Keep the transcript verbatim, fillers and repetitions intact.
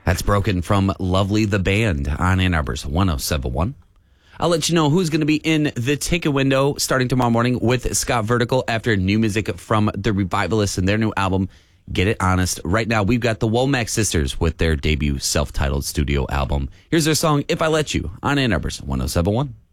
That's Broken from Lovely the Band on Ann Arbor's one oh seven point one. I'll let you know who's going to be in the ticket window starting tomorrow morning with Scott Vertical after new music from the Revivalists and their new album, Get It Honest. Right now, we've got the Womack Sisters with their debut self-titled studio album. Here's their song, If I Let You, on Ann Arbor's one oh seven point one.